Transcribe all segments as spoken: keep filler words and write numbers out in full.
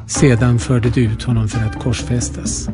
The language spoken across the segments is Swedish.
Sedan förde de ut honom för att korsfästas.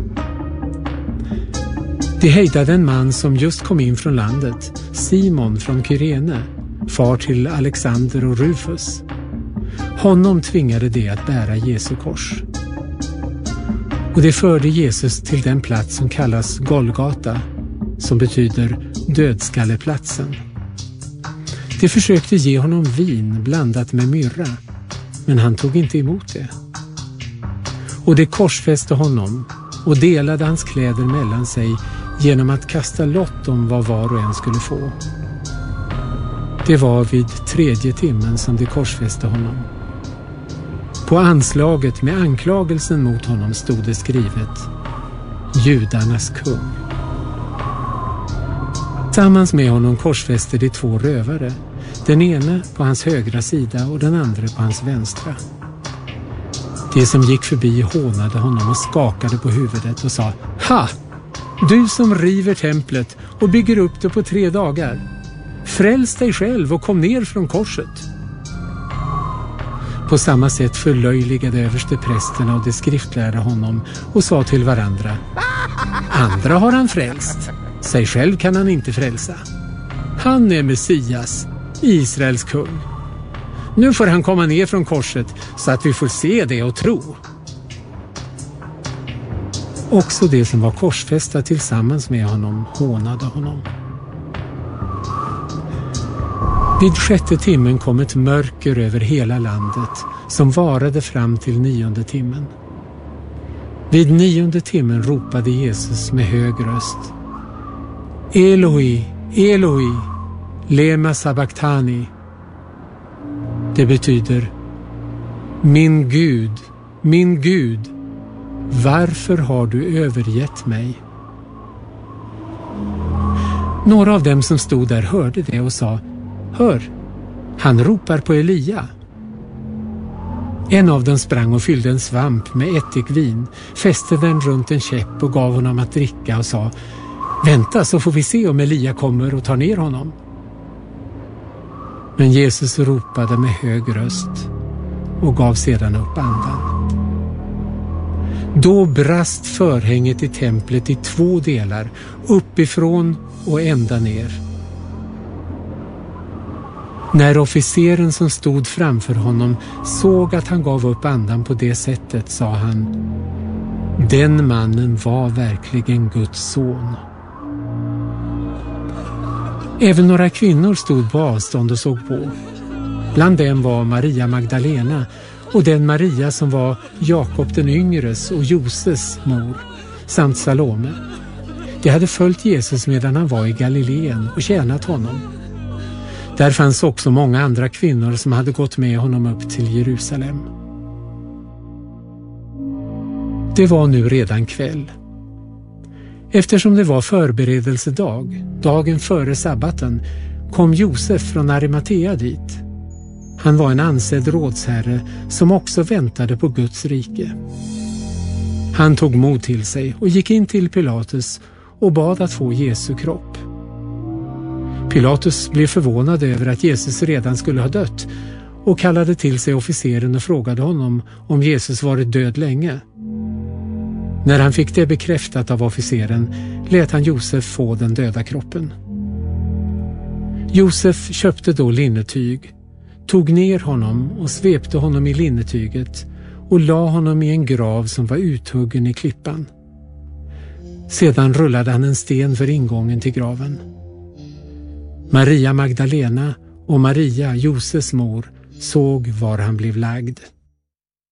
De hejdade en man som just kom in från landet, Simon från Kyrene, far till Alexander och Rufus. Honom tvingade de att bära Jesu kors. Och de förde Jesus till den plats som kallas Golgata, som betyder dödskalleplatsen. De försökte ge honom vin blandat med myrra, men han tog inte emot det. Och de korsfäste honom och delade hans kläder mellan sig genom att kasta lott om vad var och en skulle få. Det var vid tredje timmen som de korsfäste honom. På anslaget med anklagelsen mot honom stod det skrivet: Judarnas kung. Tillsammans med honom korsfäste de två rövare, den ene på hans högra sida och den andra på hans vänstra. De som gick förbi hånade honom och skakade på huvudet och sa: Ha! Du som river templet och bygger upp det på tre dagar. Fräls dig själv och kom ner från korset. På samma sätt förlöjligade översteprästerna och de skriftlärda honom och sa till varandra: Andra har han frälst, sig själv kan han inte frälsa. Han är Messias, Israels kung. Nu får han komma ner från korset så att vi får se det och tro. Också de som var korsfästa tillsammans med honom hånade honom. Vid sjätte timmen kom ett mörker över hela landet som varade fram till nionde timmen. Vid nionde timmen ropade Jesus med hög röst: Eloi, Eloi, lema sabachthani. Det betyder: Min Gud, min Gud, varför har du övergett mig? Några av dem som stod där hörde det och sa: Hör, han ropar på Elia. En av dem sprang och fyllde en svamp med ättikvin, fäste den runt en käpp och gav honom att dricka och sa: Vänta så får vi se om Elia kommer och tar ner honom. Men Jesus ropade med hög röst och gav sedan upp andan. Då brast förhänget i templet i två delar, uppifrån och ända ner. När officeren som stod framför honom såg att han gav upp andan på det sättet, sa han: Den mannen var verkligen Guds son. Även några kvinnor stod på avstånd och såg på. Bland dem var Maria Magdalena och den Maria som var Jakob den yngres och Joses mor, samt Salome. De hade följt Jesus medan han var i Galileen och tjänat honom. Där fanns också många andra kvinnor som hade gått med honom upp till Jerusalem. Det var nu redan kväll. Eftersom det var förberedelsedag, dagen före sabbaten, kom Josef från Arimatea dit. Han var en ansedd rådsherre som också väntade på Guds rike. Han tog mod till sig och gick in till Pilatus och bad att få Jesu kropp. Pilatus blev förvånad över att Jesus redan skulle ha dött och kallade till sig officeren och frågade honom om Jesus varit död länge. När han fick det bekräftat av officeren lät han Josef få den döda kroppen. Josef köpte då linnetyg, tog ner honom och svepte honom i linnetyget och la honom i en grav som var uthuggen i klippan. Sedan rullade han en sten för ingången till graven. Maria Magdalena och Maria, Josefs mor, såg var han blev lagd.